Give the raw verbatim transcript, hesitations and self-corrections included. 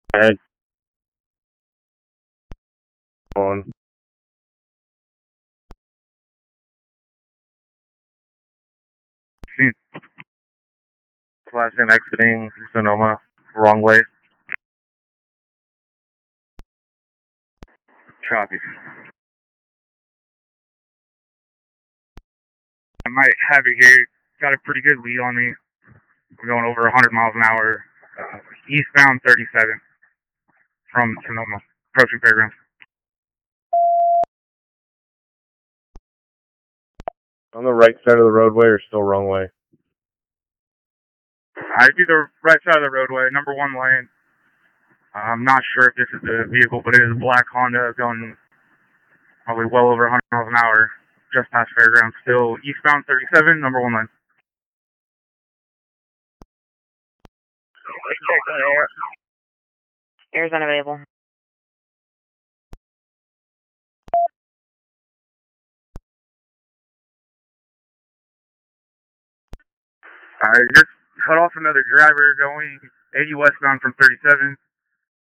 Head on. See, slash and exiting Sonoma, wrong way. Copy. I might have you here. Got a pretty good lead on me. We're going over one hundred miles an hour, uh, eastbound thirty-seven from Sonoma, approaching Fairgrounds. On the right side of the roadway or still wrong way? I do the right side of the roadway, number one lane. I'm not sure if this is the vehicle, but it is a black Honda going probably well over one hundred miles an hour, just past Fairgrounds, still eastbound thirty-seven, number one lane. Air's unavailable. I just cut off another driver going eighty westbound from thirty-seven.